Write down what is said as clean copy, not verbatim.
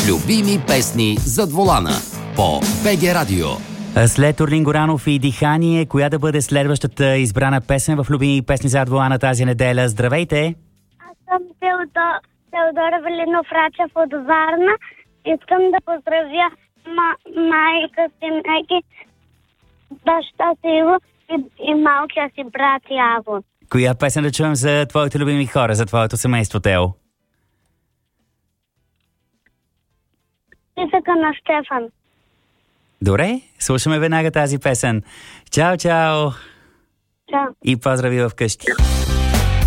Любими песни зад волана по БГ Радио. След Орлин Горанов и Дихание, коя да бъде следващата избрана песен в Любими песни зад волана тази неделя? Здравейте! Аз съм Теодора Велинов Рачев от Варна. Искам да поздравя майка си, Меги, баща си Иво и малкия си брат Яво. Коя песен да чуем за твоите любими хора, за твоето семейство, Тео? Списъка на Штефан. Добре, слушаме веднага тази песен. Чао, чао! Чао! И поздрави вкъщи!